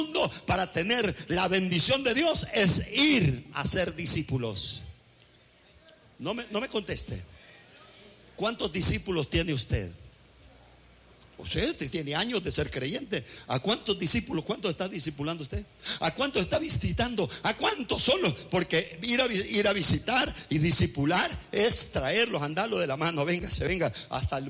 para tener la bendición de Dios es ir a ser discípulos. No me conteste. ¿Cuántos discípulos tiene usted? Usted tiene años de ser creyente. ¿A cuántos discípulos? ¿Cuántos está discipulando usted? ¿A cuántos está visitando? ¿A cuántos solo? Porque ir a visitar y discipular es traerlos, andarlos de la mano. Véngase, venga hasta el